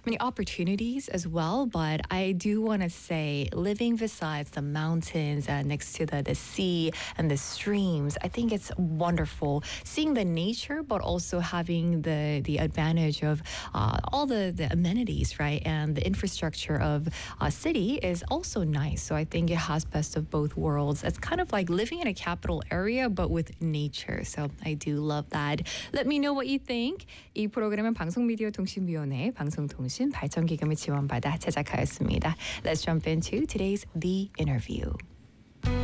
many opportunities as well, but I do want to say living besides the mountains next to the sea and the streams, I think it's wonderful seeing the nature, but also having the advantage of all the amenities, right? And the infrastructure of a city is also nice. So I think it has best of both worlds. It's kind of like living in a capital area, but with nature. So I do love that. Let me know what you think. 이 프로그램은 방송미디어통신위원회 방송통신 발전기금을 지원받아 제작하였습니다. Let's jump into today's The Interview.